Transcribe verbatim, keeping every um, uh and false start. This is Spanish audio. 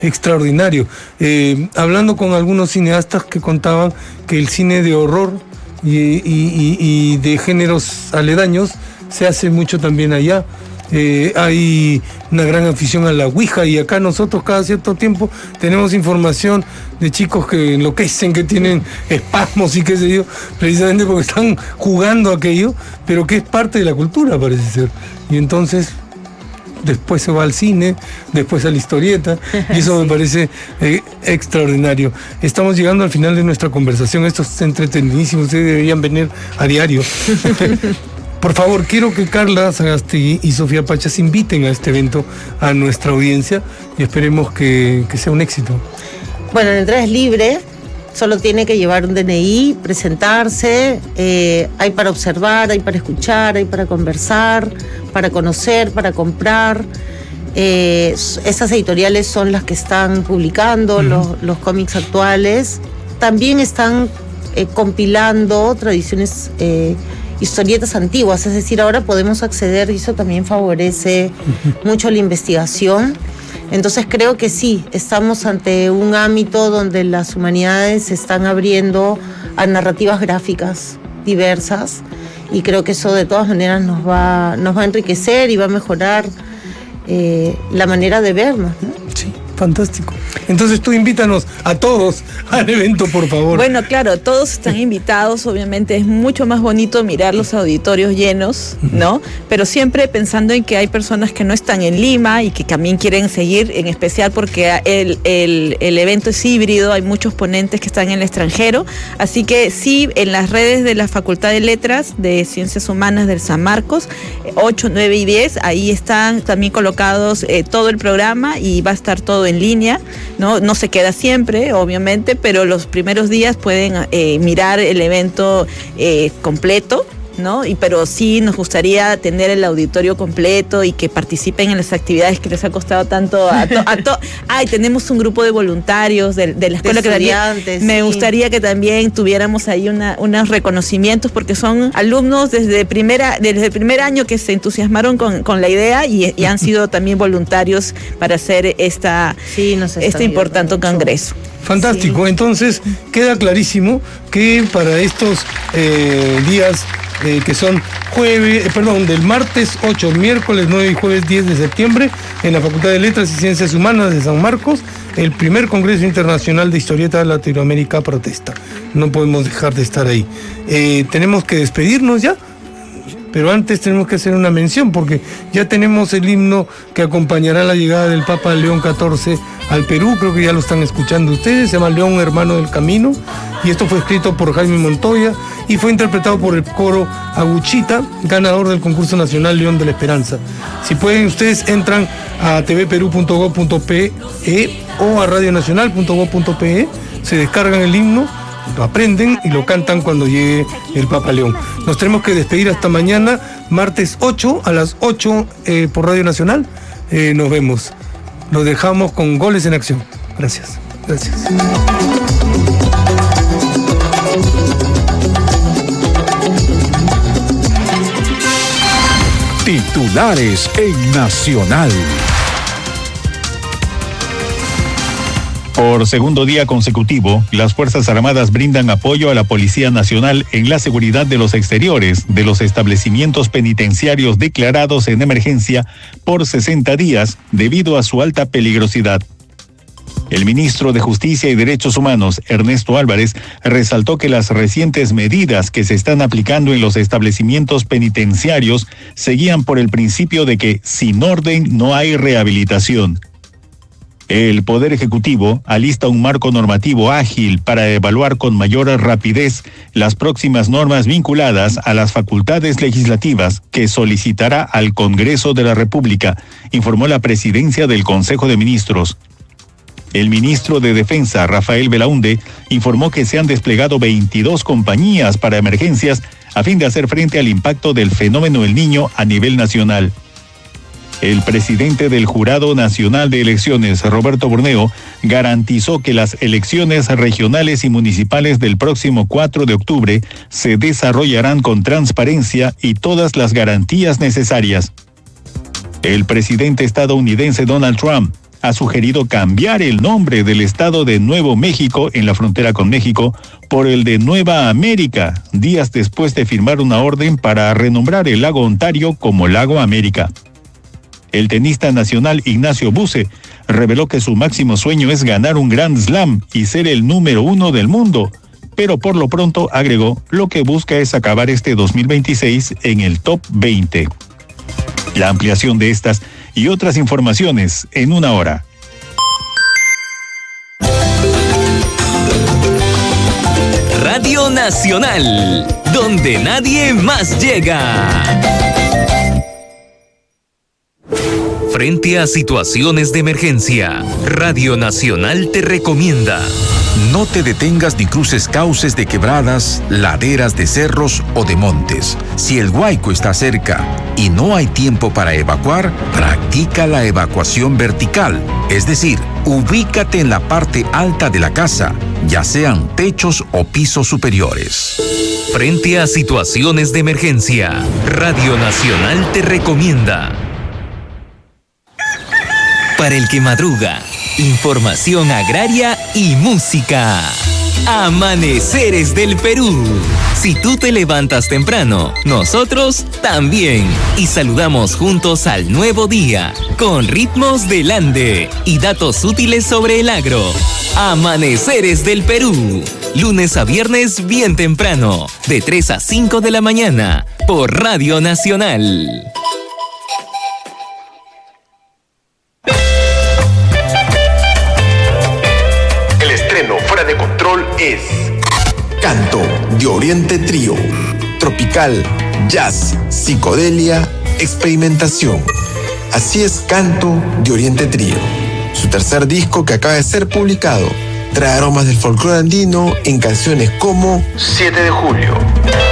Extraordinario. Eh, hablando con algunos cineastas que contaban que el cine de horror y, y, y, y de géneros aledaños se hace mucho también allá. Eh, hay una gran afición a la Ouija y acá nosotros cada cierto tiempo tenemos información de chicos que enloquecen, que tienen espasmos y qué sé yo, precisamente porque están jugando aquello, pero que es parte de la cultura, parece ser. Y entonces después se va al cine, después a la historieta, y eso sí. me parece eh, extraordinario. Estamos llegando al final de nuestra conversación. Esto es entretenidísimo, ustedes deberían venir a diario. Por favor, quiero que Carla Sagastegui y Sofía Pachas inviten a este evento a nuestra audiencia y esperemos que, que sea un éxito. Bueno, la entrada es libre, solo tiene que llevar un D N I, presentarse, eh, hay para observar, hay para escuchar, hay para conversar, para conocer, para comprar. Eh, esas editoriales son las que están publicando uh-huh. los, los cómics actuales. También están eh, compilando tradiciones... Eh, historietas antiguas, es decir, ahora podemos acceder y eso también favorece mucho la investigación. Entonces creo que sí, estamos ante un ámbito donde las humanidades se están abriendo a narrativas gráficas diversas y creo que eso de todas maneras nos va, nos va a enriquecer y va a mejorar eh, la manera de vernos, ¿no? Sí, fantástico. Entonces tú invítanos a todos al evento, por favor. Bueno, claro, todos están invitados, obviamente es mucho más bonito mirar los auditorios llenos, ¿no? Pero siempre pensando en que hay personas que no están en Lima y que también quieren seguir, en especial porque el, el, el evento es híbrido, hay muchos ponentes que están en el extranjero, así que sí, en las redes de la Facultad de Letras de Ciencias Humanas del San Marcos, ocho, nueve y diez, ahí están también colocados eh, todo el programa y va a estar todo en línea. No, no se queda siempre, obviamente, pero los primeros días pueden eh, mirar el evento eh, completo, ¿no? Y, pero sí nos gustaría tener el auditorio completo y que participen en las actividades que les ha costado tanto a to, a to, ay, tenemos un grupo de voluntarios de, de la escuela de que también, me sí. gustaría que también tuviéramos ahí una, unos reconocimientos porque son alumnos desde primera desde el primer año que se entusiasmaron con, con la idea y, y han sido también voluntarios para hacer esta sí, este importante congreso. Fantástico, sí. Entonces queda clarísimo que para estos eh, días Eh, que son jueves, eh, perdón, del martes ocho, miércoles nueve y jueves diez de septiembre, en la Facultad de Letras y Ciencias Humanas de San Marcos, el primer Congreso Internacional de Historieta de Latinoamérica protesta. No podemos dejar de estar ahí. Eh, tenemos que despedirnos ya, pero antes tenemos que hacer una mención, porque ya tenemos el himno que acompañará la llegada del Papa León catorce al Perú, creo que ya lo están escuchando ustedes, se llama León, hermano del camino, y esto fue escrito por Jaime Montoya y fue interpretado por el coro Aguchita, ganador del concurso nacional León de la Esperanza. Si pueden, ustedes entran a t v perú punto gob punto pe e o a radio nacional punto gob punto pe e, se descargan el himno, lo aprenden y lo cantan cuando llegue el Papa León. Nos tenemos que despedir hasta mañana, martes ocho, a las ocho eh, por Radio Nacional. Eh, nos vemos. Los dejamos con Goles en Acción. Gracias. Gracias. Titulares en Nacional. Por segundo día consecutivo, las Fuerzas Armadas brindan apoyo a la Policía Nacional en la seguridad de los exteriores de los establecimientos penitenciarios declarados en emergencia por sesenta días debido a su alta peligrosidad. El ministro de Justicia y Derechos Humanos, Ernesto Álvarez, resaltó que las recientes medidas que se están aplicando en los establecimientos penitenciarios seguían por el principio de que sin orden no hay rehabilitación. El Poder Ejecutivo alista un marco normativo ágil para evaluar con mayor rapidez las próximas normas vinculadas a las facultades legislativas que solicitará al Congreso de la República, informó la presidencia del Consejo de Ministros. El ministro de Defensa, Rafael Belaunde, informó que se han desplegado veintidós compañías para emergencias a fin de hacer frente al impacto del fenómeno El Niño a nivel nacional. El presidente del Jurado Nacional de Elecciones, Roberto Borneo, garantizó que las elecciones regionales y municipales del próximo cuatro de octubre se desarrollarán con transparencia y todas las garantías necesarias. El presidente estadounidense Donald Trump ha sugerido cambiar el nombre del estado de Nuevo México en la frontera con México por el de Nueva América, días después de firmar una orden para renombrar el lago Ontario como Lago América. El tenista nacional Ignacio Buse reveló que su máximo sueño es ganar un Grand Slam y ser el número uno del mundo, pero por lo pronto, agregó, lo que busca es acabar este dos mil veintiséis en el top veinte. La ampliación de estas y otras informaciones en una hora. Radio Nacional, donde nadie más llega. Frente a situaciones de emergencia, Radio Nacional te recomienda: no te detengas ni cruces cauces de quebradas, laderas de cerros o de montes. Si el huaico está cerca y no hay tiempo para evacuar, practica la evacuación vertical, es decir, ubícate en la parte alta de la casa, ya sean techos o pisos superiores. Frente a situaciones de emergencia, Radio Nacional te recomienda. Para el que madruga, información agraria y música. Amaneceres del Perú. Si tú te levantas temprano, nosotros también. Y saludamos juntos al nuevo día, con ritmos del Ande y datos útiles sobre el agro. Amaneceres del Perú. Lunes a viernes bien temprano, de tres a cinco de la mañana, por Radio Nacional. Fuera de control es Canto de Oriente Trío. Tropical, jazz, psicodelia, experimentación. Así es Canto de Oriente Trío. Su tercer disco, que acaba de ser publicado, trae aromas del folclore andino en canciones como siete de julio.